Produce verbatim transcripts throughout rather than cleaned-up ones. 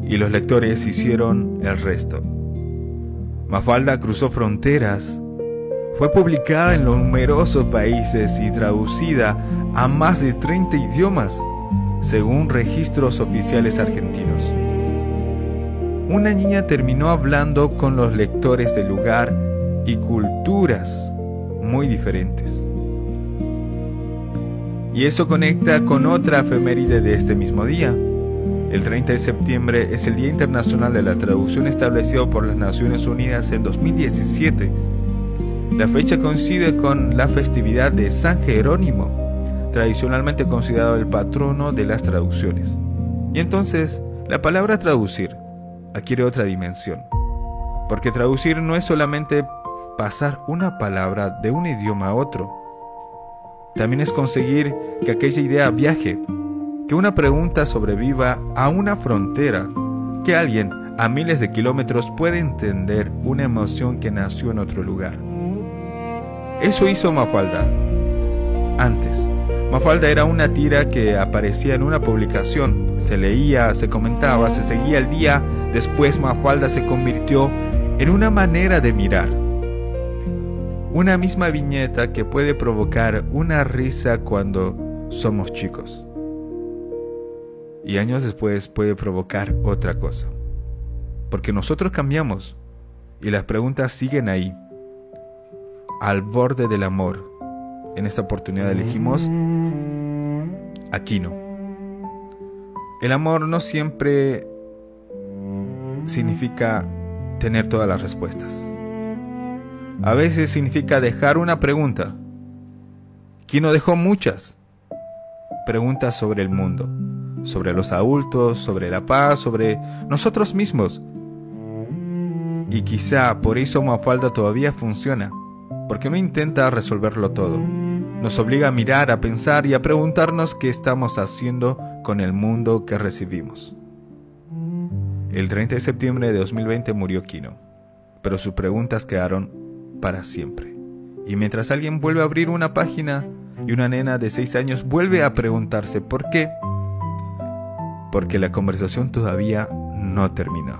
y los lectores hicieron el resto. Mafalda cruzó fronteras, fue publicada en numerosos países y traducida a más de treinta idiomas, según registros oficiales argentinos. Una niña terminó hablando con los lectores del lugar y culturas muy diferentes. Y eso conecta con otra efeméride de este mismo día. El treinta de septiembre es el Día Internacional de la Traducción establecido por las Naciones Unidas en dos mil diecisiete. La fecha coincide con la festividad de San Jerónimo, tradicionalmente considerado el patrono de las traducciones. Y entonces, la palabra traducir adquiere otra dimensión, porque traducir no es solamente pasar una palabra de un idioma a otro, también es conseguir que aquella idea viaje, que una pregunta sobreviva a una frontera, que alguien a miles de kilómetros puede entender una emoción que nació en otro lugar. Eso hizo Mafalda. Antes, Mafalda era una tira que aparecía en una publicación, se leía, se comentaba, se seguía el día. Después Mafalda se convirtió en una manera de mirar. Una misma viñeta que puede provocar una risa cuando somos chicos. Y años después puede provocar otra cosa. Porque nosotros cambiamos y las preguntas siguen ahí, al borde del amor. En esta oportunidad elegimos Aquino. El amor no siempre significa tener todas las respuestas. A veces significa dejar una pregunta. Quino dejó muchas preguntas sobre el mundo, sobre los adultos, sobre la paz, sobre nosotros mismos. Y quizá por eso Mafalda todavía funciona, porque no intenta resolverlo todo. Nos obliga a mirar, a pensar y a preguntarnos qué estamos haciendo con el mundo que recibimos. El treinta de septiembre de dos mil veinte murió Quino, pero sus preguntas quedaron para siempre. Y mientras alguien vuelve a abrir una página y una nena de seis años vuelve a preguntarse ¿por qué? Porque la conversación todavía no terminó.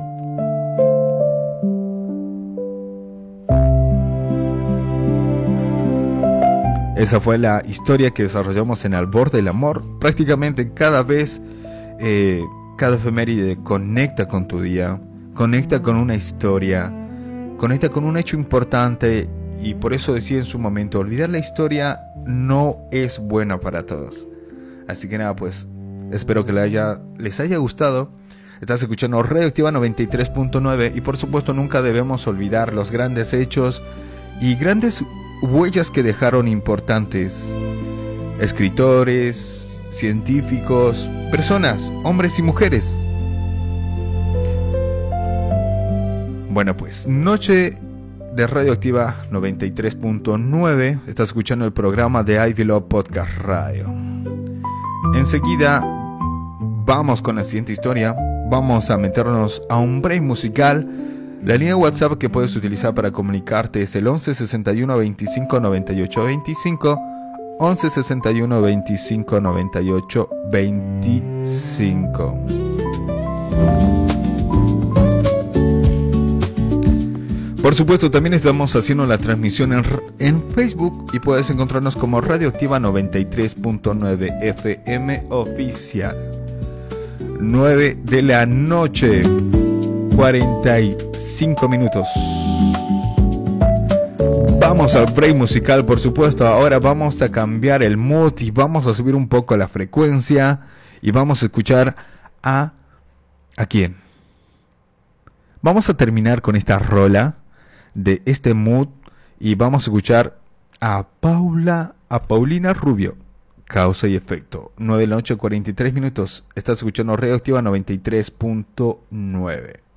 Esa fue la historia que desarrollamos en Al Borde del Amor. Prácticamente cada vez, eh, cada efeméride conecta con tu día, conecta con una historia, conecta con un hecho importante, y por eso decía en su momento, olvidar la historia no es buena para todos. Así que nada, pues espero que les haya, les haya gustado. Estás escuchando Radioactiva noventa y tres punto nueve y por supuesto nunca debemos olvidar los grandes hechos y grandes huellas que dejaron importantes escritores, científicos, personas, hombres y mujeres. Bueno, pues noche de Radioactiva noventa y tres punto nueve. Estás escuchando el programa de Ivy Love Podcast Radio. Enseguida vamos con la siguiente historia. Vamos a meternos a un break musical. La línea de WhatsApp que puedes utilizar para comunicarte es el once sesenta y uno veinticinco noventa y ocho veinticinco. once sesenta y uno veinticinco noventa y ocho veinticinco. Por supuesto, también estamos haciendo la transmisión en, en Facebook y puedes encontrarnos como Radioactiva noventa y tres punto nueve F M Oficial. nueve de la noche, cuarenta y cinco minutos. Vamos al break musical, por supuesto. Ahora vamos a cambiar el mood y vamos a subir un poco la frecuencia y vamos a escuchar a... ¿A quién? Vamos a terminar con esta rola de este mood y vamos a escuchar a Paula, a Paulina Rubio, Causa y Efecto. nueve de la noche, cuarenta y tres minutos. Estás escuchando Radioactiva noventa y tres punto nueve.